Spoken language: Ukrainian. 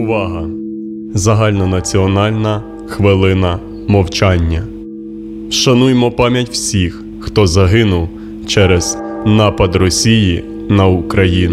Увага! Загальнонаціональна хвилина мовчання. Вшануймо пам'ять всіх, хто загинув через напад Росії на Україну.